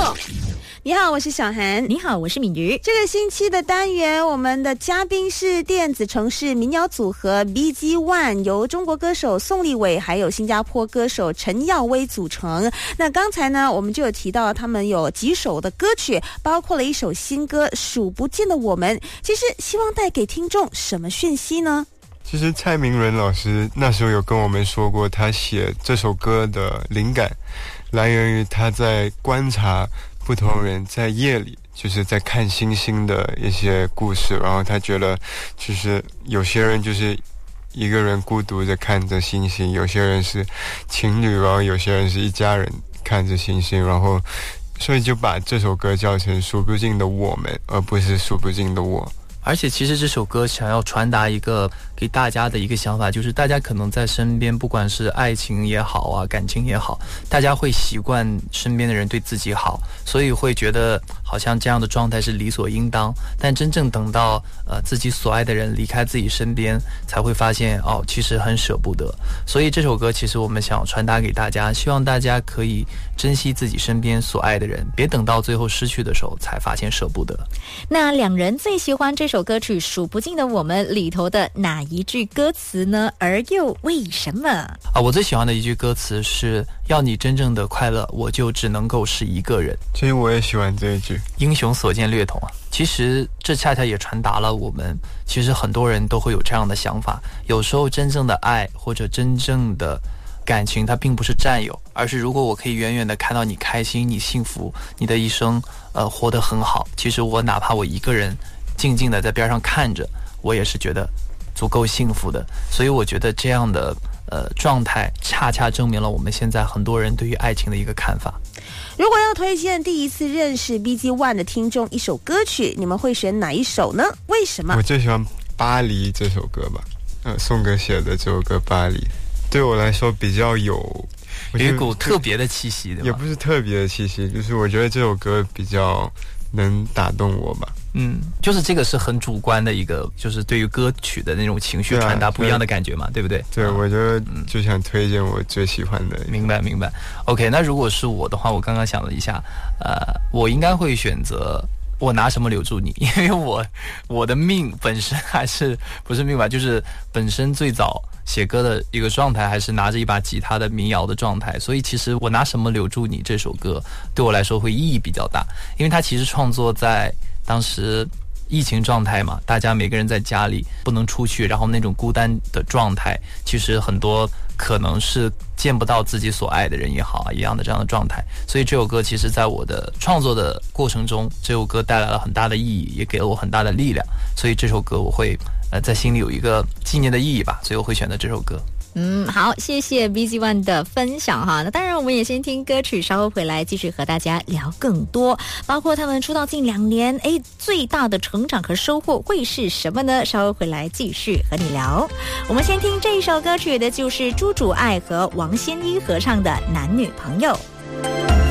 作。你好，我是小涵。 你好，我是敏瑜。 这个星期的单元，我们的嘉宾是电子城市民谣组合 BG One， 由中国歌手宋立伟还有新加坡歌手陈耀威组成。那刚才呢，我们就有提到他们有几首的歌曲，包括了一首新歌《数不尽的我们》。其实希望带给听众什么讯息呢？ 其实蔡明伦老师那时候有跟我们说过，他写这首歌的灵感来源于他在观察不同人在夜里就是在看星星的一些故事，然后他觉得就是有些人就是一个人孤独着看着星星，有些人是情侣，然后有些人是一家人看着星星，然后所以就把这首歌叫成数不尽的我们，而不是数不尽的我。 而且其实这首歌想要传达一个给大家的一个想法，就是大家可能在身边，不管是爱情也好啊，感情也好，大家会习惯身边的人对自己好，所以会觉得好像这样的状态是理所应当。但真正等到自己所爱的人离开自己身边，才会发现其实很舍不得。所以这首歌其实我们想传达给大家，希望大家可以珍惜自己身边所爱的人，别等到最后失去的时候才发现舍不得。 那两人最喜欢这首歌曲《数不尽的我们》里头的哪一句歌词呢？而又为什么？ 我最喜欢的一句歌词是要你真正的快乐，我就只能够是一个人。 其实我也喜欢这一句， 英雄所见略同啊。其实这恰恰也传达了我们其实很多人都会有这样的想法，有时候真正的爱或者真正的感情，它并不是占有，而是如果我可以远远的看到你开心，你幸福，你的一生活得很好，其实我哪怕我一个人静静的在边上看着，我也是觉得足够幸福的。所以我觉得这样的状态恰恰证明了我们现在很多人对于爱情的一个看法。 如果要推荐第一次认识 BG One 的听众一首歌曲，你们会选哪一首呢？为什么？ 我最喜欢《巴黎》这首歌吧，宋哥写的这首歌《巴黎》对我来说比较有一股特别的气息，对吧？ 也不是特别的气息，就是我觉得这首歌比较能打动我吧。 就是这个是很主观的一个，就是对于歌曲的那种情绪传达不一样的感觉嘛，对不对？ 对，我觉得就想推荐我最喜欢的。 明白。OK， 那如果是我的话，我刚刚想了一下，我应该会选择我拿什么留住你，因为我的命本身还是不是命吧，就是本身最早写歌的一个状态还是拿着一把吉他的民谣的状态，所以其实我拿什么留住你这首歌对我来说会意义比较大，因为它其实创作在当时疫情状态嘛，大家每个人在家里不能出去，然后那种孤单的状态，其实很多可能是见不到自己所爱的人也好一样的这样的状态，所以这首歌其实在我的创作的过程中，这首歌带来了很大的意义，也给了我很大的力量，所以这首歌我会在心里有一个纪念的意义吧，所以我会选择这首歌。 好，谢谢 BG One 的分享哈。那当然我们也先听歌曲，稍后回来继续和大家聊更多，包括他们出道近2年，最大的成长和收获会是什么呢？稍后回来继续和你聊。我们先听这一首歌曲的就是朱主爱和王仙一合唱的《男女朋友》。